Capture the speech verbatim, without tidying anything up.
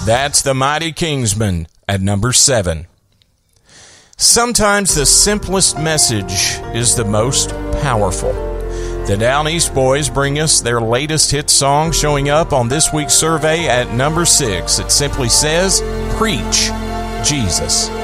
That's the Mighty Kingsmen at number seven. Sometimes the simplest message is the most powerful. The Down East Boys bring us their latest hit song, showing up on this week's survey at number six. It simply says, Preach Jesus.